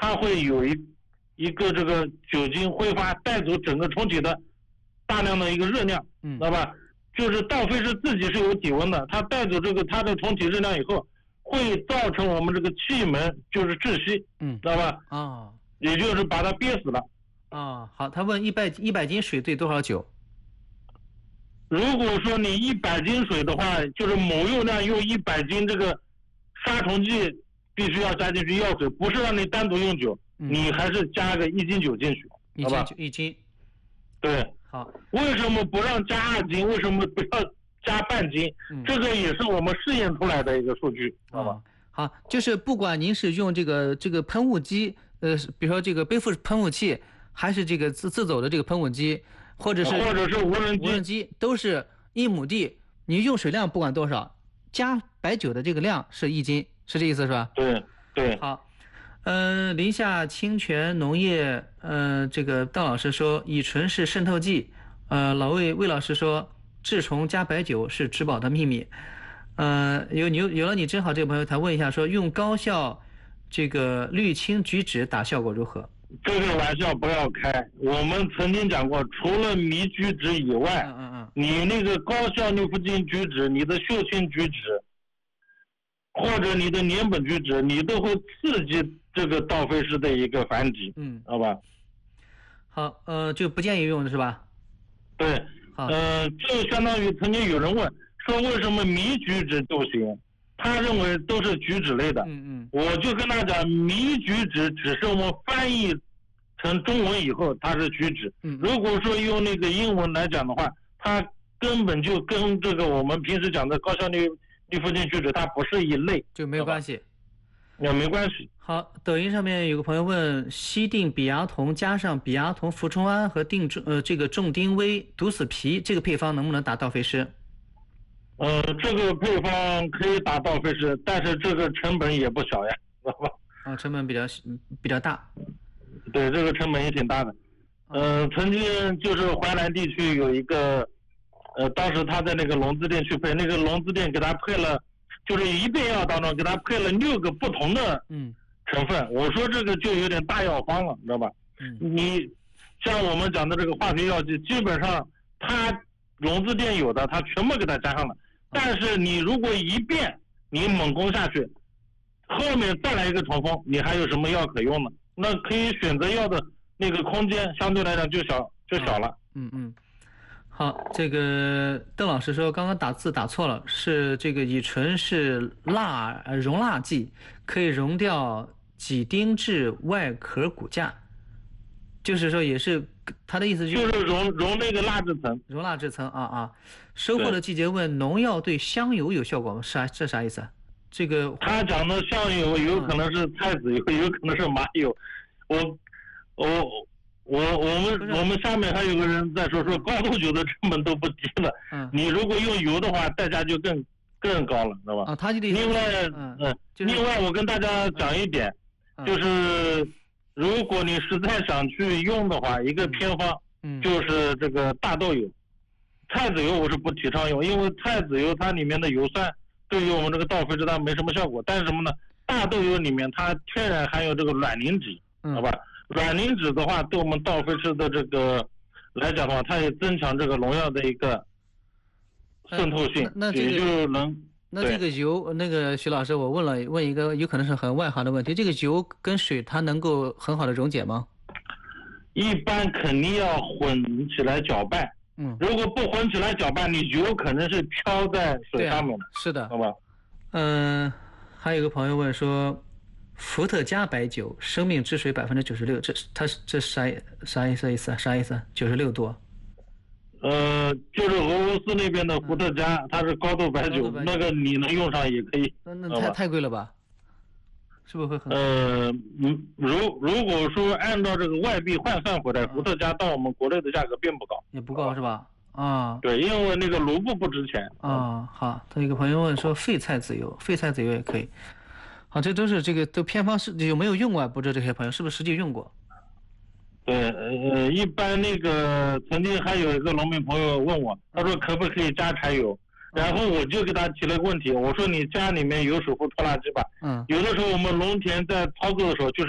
它会有一个这个酒精挥发带走整个冲体的大量的一个热量，知道吧？就是倒飞式自己是有体温的，它带走这个它的冲体热量以后，会造成我们这个气门就是窒息，知道吧？也就是把它憋死了。 好，他问100斤水兑多少酒？ 如果说你100斤水的话，就是某用量用100斤这个杀虫剂必须要加进去药水，不是让你单独用酒，你还是加个1斤酒进去，好吧 ？1斤。对。好。 为什么不让加2斤？为什么不要加半斤？这个也是我们试验出来的一个数据，好吧？ 好，就是不管您是用这个喷雾机，比如说这个背负喷雾器，还是这个自走的这个喷雾机，或者是无人机，都是1亩地，你用水量不管多少，加白酒的这个量是1斤，是这意思是吧？ 对。 好。临夏清泉农业，这个邓老师说乙醇是渗透剂，魏老师说治虫加白酒是植保的秘密。有了你真好这个朋友他问一下说用高效这个氯氰菊酯打效果如何？ 这个玩笑不要开，我们曾经讲过，除了醚菊酯以外，你那个高效氯呋氰菊酯，你的溴氰菊酯或者你的粘苯菊酯，你都会刺激这个倒飞式的一个繁殖，好吧？ 好，就不建议用的是吧？ 对，就相当于曾经有人问说为什么醚菊酯就行，他认为都是菊酯类的，我就跟他讲，醚菊酯只是我们翻译成中文以后它是菊酯，如果说用那个英文来讲的话，它根本就跟这个我们平时讲的高效氯呋氰菊酯它不是一类， 就没有关系。 也没关系。 好，抖音上面有个朋友问，西定比亚酮加上比亚酮呋充胺和这个重丁微毒死皮，这个配方能不能打倒飞虱？ 这个配方可以打倒飞虱，但是这个成本也不小呀，知道吧？ 成本比较大。 对，这个成本也挺大的。曾经就是淮南地区有一个，当时他在那个龙资店去配，那个龙资店给他配了。就是一遍药当中给他配了6个不同的成分，我说这个就有点大药方了，你知道吧？你像我们讲的这个化学药剂，基本上他龙资店有的，他全部给他加上了。但是你如果一遍你猛攻下去，后面再来一个重封，你还有什么药可用呢？那可以选择药的那个空间相对来讲就小了。 好，这个邓老师说刚刚打字打错了，是这个乙醇是溶蜡剂，可以溶掉几丁质外壳骨架，就是说也是他的意思就是溶那个蜡质层， 溶蜡质层收获的季节问农药对香油有效果吗？这啥意思啊？这个他讲的香油有可能是菜籽油，有可能是麻油，我们下面还有个人在说高度酒的成本都不低了，你如果用油的话，代价就更高了，知道吧？ 他就另外我跟大家讲一点，就是如果你实在想去用的话，一个偏方就是这个大豆油，菜籽油我是不提倡用，因为菜籽油它里面的油酸对于我们这个倒飞虱它没什么效果，但是什么呢？大豆油里面它天然含有这个卵磷脂，好吧？卵磷脂的话，对我们倒飞虱的这个来讲的话，它也增强这个农药的一个渗透性，也就能。 那这个油，那个徐老师，我问一个有可能是很外行的问题，这个油跟水它能够很好的溶解吗？ 一般肯定要混起来搅拌。如果不混起来搅拌，你油可能是飘在水上面的。 是的， 好吧？ 还有个朋友问说，伏特加白酒生命之水96%，这啥意思啊？啥意思？96度？ 就是俄罗斯那边的伏特加，它是高度白酒，那个你能用上也可以。 那太贵了吧？是不是会很？ 如果说按照这个外币换算回来，伏特加到我们国内的价格并不高， 也不高是吧？ 对，因为那个卢布不值钱。 好，他有个朋友问说废菜籽油也可以。好，这都是这个都偏方是有没有用过啊？不知道这些朋友是不是实际用过？ 对，一般那个曾经还有一个农民朋友问我，他说可不可以加柴油？然后我就给他提了个问题，我说你家里面有手扶拖拉机吧？有的时候我们农田在操作的时候就是